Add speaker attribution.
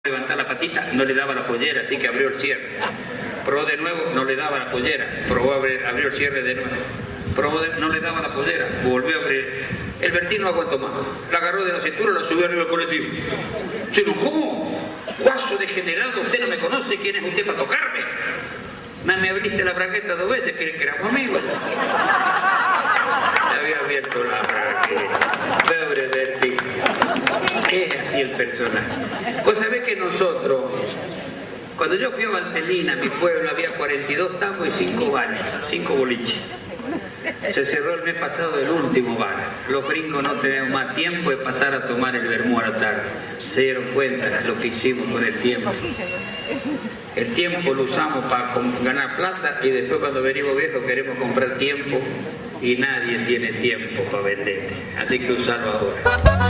Speaker 1: Levantar la patita, no le daba la pollera, así que abrió el cierre. Probó de nuevo, no le daba la pollera. Probó, abrió el cierre de nuevo. Probó, no le daba la pollera, volvió a abrir. El Bertín no aguantó más. La agarró de la cintura, la subió arriba del colectivo. Se enojó. Guaso degenerado, usted no me conoce, ¿quién es usted para tocarme? Me abriste la bragueta 2 veces, que éramos amigos. Se había abierto la bragueta. Pobre Bertín. Es así el personaje. Vos sabés que nosotros, cuando yo fui a Valtelina, mi pueblo, había 42 tangos y 5 bares, 5 boliches. Se cerró el mes pasado el último bar. Los gringos no tenemos más tiempo de pasar a tomar el vermú a la tarde. Se dieron cuenta de lo que hicimos con el tiempo. El tiempo lo usamos para ganar plata y después cuando venimos viejos queremos comprar tiempo y nadie tiene tiempo para venderte. Así que usarlo ahora.